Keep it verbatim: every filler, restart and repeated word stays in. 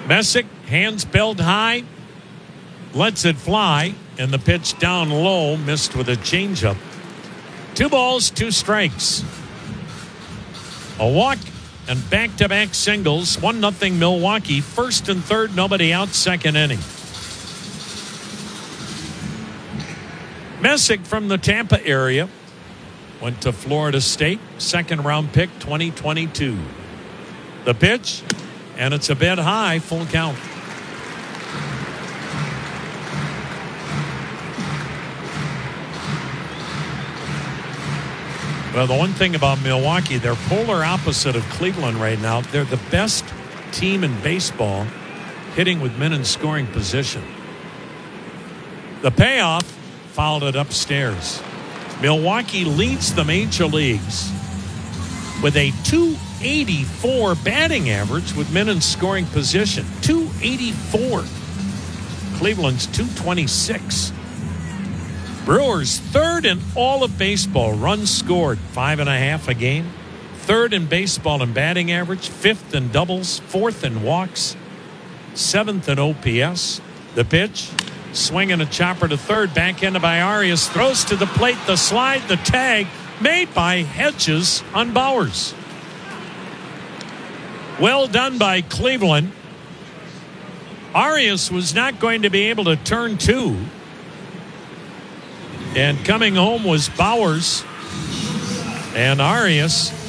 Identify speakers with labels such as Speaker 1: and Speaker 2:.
Speaker 1: Messick, hands belled high, lets it fly, and the pitch down low, missed with a changeup. Two balls, two strikes. A walk and back-to-back singles. One nothing Milwaukee. First and third, nobody out. Second inning. Messick from the Tampa area went to Florida State. Second round pick, twenty twenty-two. The pitch, and it's a bit high. Full count. Well, the one thing about Milwaukee, they're polar opposite of Cleveland right now. They're the best team in baseball hitting with men in scoring position. The payoff fouled it upstairs. Milwaukee leads the major leagues with a two eighty-four batting average with men in scoring position. two eighty-four. Cleveland's two twenty-six. Brewers third in all of baseball. Runs scored, five and a half a game. Third in baseball in batting average. Fifth in doubles. Fourth in walks. Seventh in O P S. The pitch, swinging a chopper to third. Backhanded by Arias. Throws to the plate. The slide, the tag, made by Hedges on Bowers. Well done by Cleveland. Arias was not going to be able to turn two. And coming home was Bowers, and Arias